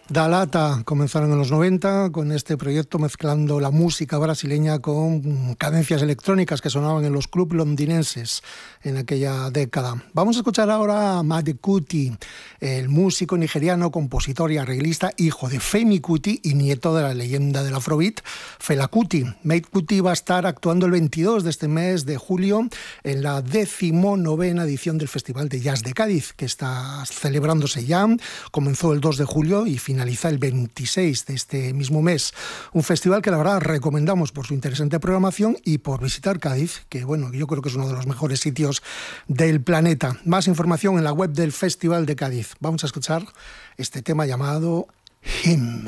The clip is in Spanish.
Da Lata comenzaron en los 90 con este proyecto mezclando la música brasileña con cadencias electrónicas que sonaban en los clubs londinenses en aquella década. Vamos a escuchar ahora a Made Kuti, el músico nigeriano, compositor y arreglista, hijo de Femi Kuti y nieto de la leyenda del Afrobeat, Fela Kuti. Made Kuti va a estar actuando el 22 de este mes de julio en la 19ª edición del Festival de Jazz de Cádiz, que está celebrándose ya. Comenzó el 2 de julio y finaliza el 26 de este mismo mes. Un festival que la verdad recomendamos por su interesante programación y por visitar Cádiz, que bueno, yo creo que es uno de los mejores sitios del planeta. Más información en la web del Festival de Cádiz. Vamos a escuchar este tema llamado Him.